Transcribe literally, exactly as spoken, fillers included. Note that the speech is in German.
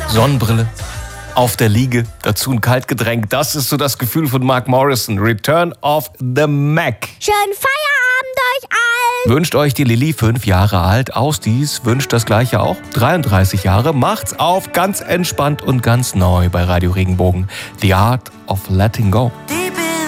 Sonnenbrille, auf der Liege, dazu ein Kaltgetränk. Das ist so das Gefühl von Mark Morrison. Return of the Mac. Schönen Feierabend euch allen. Wünscht euch die Lilly, fünf Jahre alt. Ausdies wünscht das Gleiche auch. dreiunddreißig Jahre. Macht's auf, ganz entspannt und ganz neu bei Radio Regenbogen. The Art of Letting Go.